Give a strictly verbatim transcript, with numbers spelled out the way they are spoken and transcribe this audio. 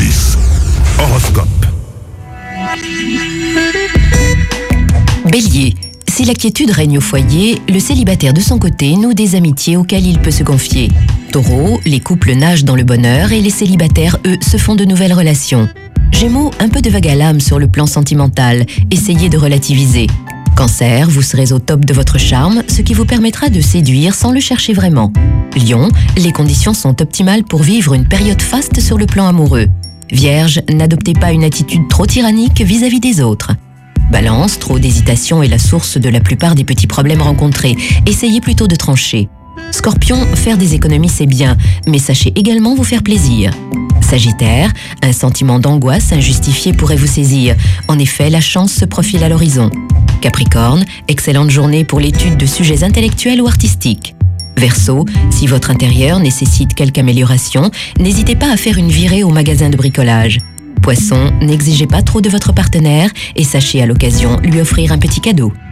dix. Horoscope. Bélier, si la quiétude règne au foyer, le célibataire de son côté noue des amitiés auxquelles il peut se confier. Taureau, les couples nagent dans le bonheur et les célibataires, eux, se font de nouvelles relations. Gémeaux, un peu de vague à l'âme sur le plan sentimental, essayez de relativiser. Cancer, vous serez au top de votre charme, ce qui vous permettra de séduire sans le chercher vraiment. Lion, les conditions sont optimales pour vivre une période faste sur le plan amoureux. Vierge, n'adoptez pas une attitude trop tyrannique vis-à-vis des autres. Balance, trop d'hésitation est la source de la plupart des petits problèmes rencontrés. Essayez plutôt de trancher. Scorpion, faire des économies c'est bien, mais sachez également vous faire plaisir. Sagittaire, un sentiment d'angoisse injustifié pourrait vous saisir. En effet, la chance se profile à l'horizon. Capricorne, excellente journée pour l'étude de sujets intellectuels ou artistiques. Verseau, si votre intérieur nécessite quelque amélioration, n'hésitez pas à faire une virée au magasin de bricolage. Poisson, n'exigez pas trop de votre partenaire et sachez à l'occasion lui offrir un petit cadeau.